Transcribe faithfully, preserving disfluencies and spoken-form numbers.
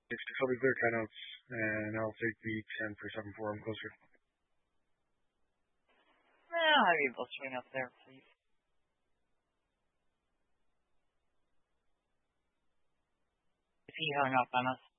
Thanks. I'll be clear timeouts, and I'll take the ten for seven four. I'm closer. I'll have you both swing up there, please. Is he hung up on us?